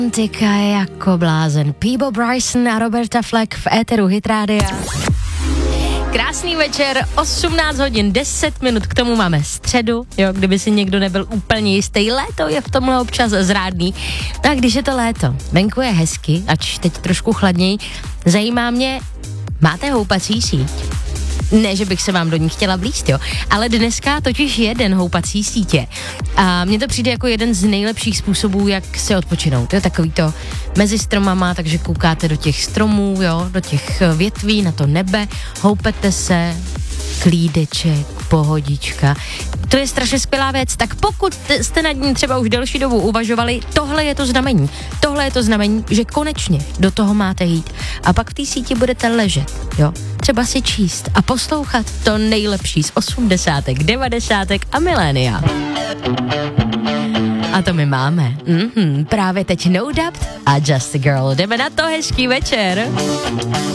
Romantika jako blázen. Peabo Bryson a Roberta Fleck v éteru Hit Rádia. Krásný večer, 18 hodin, 10 minut, k tomu máme středu, jo, kdyby si někdo nebyl úplně jistý, léto je v tomhle občas zrádný. No a když je to léto, venku je hezky, ač teď trošku chladněji, zajímá mě, máte houpací síť? Ne, že bych se vám do ní chtěla blízt, jo, ale dneska totiž je den houpací sítě a mně to přijde jako jeden z nejlepších způsobů, jak se odpočinout, jo, takový to mezi stromama, takže koukáte do těch stromů, jo, do těch větví, na to nebe, houpete se, klídeček, pohodička. To je strašně skvělá věc, tak pokud jste nad ní třeba už delší dobu uvažovali, tohle je to znamení. Tohle je to znamení, že konečně do toho máte jít. A pak v té síti budete ležet, jo. Třeba si číst a poslouchat to nejlepší z 80., 90. a milénia. A to my máme. Právě teď No Doubt a Just a Girl. Jdeme na to, hezký večer.